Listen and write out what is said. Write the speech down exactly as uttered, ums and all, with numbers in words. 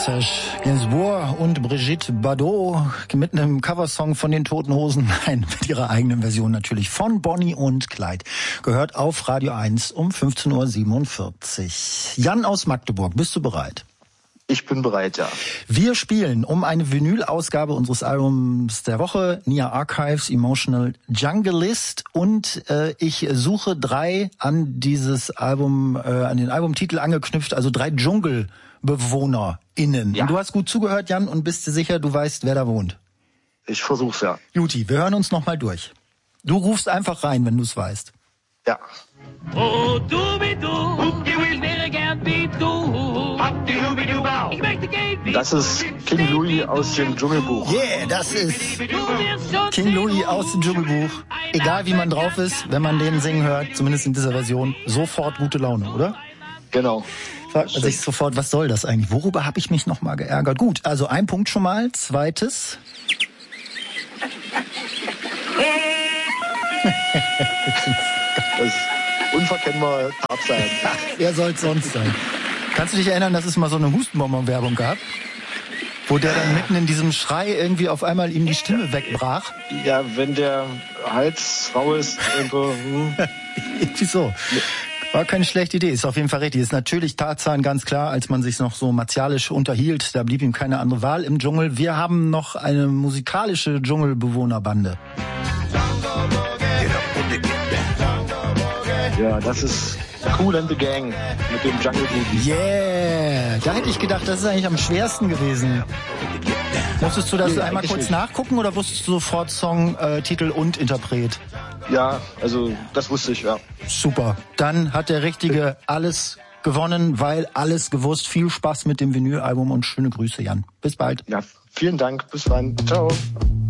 Serge Gainsbourg und Brigitte Bardot mit einem Coversong von den Toten Hosen, nein, mit ihrer eigenen Version natürlich, von Bonnie und Clyde. Gehört auf Radio eins um fünfzehn Uhr siebenundvierzig. Jan aus Magdeburg, bist du bereit? Ich bin bereit, ja. Wir spielen um eine Vinyl-Ausgabe unseres Albums der Woche, Nia Archives, Emotional Junglist, und äh, ich suche drei an dieses Album, äh, an den Albumtitel angeknüpft, also drei DschungelbewohnerInnen. Ja. Und du hast gut zugehört, Jan, und bist dir sicher, du weißt, wer da wohnt? Ich versuch's, ja. Juti, wir hören uns nochmal durch. Du rufst einfach rein, wenn du es weißt. Ja. Oh, du-bi-du, ich wäre gern wie du. Ich möchte gehen wie Das ist King Louie aus dem Dschungelbuch. Yeah, das ist King Louie aus dem Dschungelbuch. Egal wie man drauf ist, wenn man den singen hört, zumindest in dieser Version, sofort gute Laune, oder? Genau. Fragt man sich sofort, was soll das eigentlich? Worüber habe ich mich nochmal geärgert? Gut, also ein Punkt schon mal. Zweites. Das ist unverkennbar Tarzan. Wer soll es sonst sein? Kannst du dich erinnern, dass es mal so eine Hustenbonbon-Werbung gab? Wo der dann mitten in diesem Schrei irgendwie auf einmal ihm die Stimme wegbrach? Ja, wenn der Hals rau ist und so. Hm. Irgendwie so. War keine schlechte Idee, ist auf jeden Fall richtig. Ist natürlich Tarzan, ganz klar, als man sich noch so martialisch unterhielt. Da blieb ihm keine andere Wahl im Dschungel. Wir haben noch eine musikalische Dschungelbewohnerbande. Ja, das ist Kool and the Gang mit dem Jungle Boogie. Yeah, da hätte ich gedacht, das ist eigentlich am schwersten gewesen. Musstest du das nee, einmal kurz nicht nachgucken oder wusstest du sofort Song, äh, Titel und Interpret? Ja, also das wusste ich, ja. Super, dann hat der Richtige alles gewonnen, weil alles gewusst. Viel Spaß mit dem Vinylalbum und schöne Grüße, Jan. Bis bald. Ja, vielen Dank, bis dann. Ciao.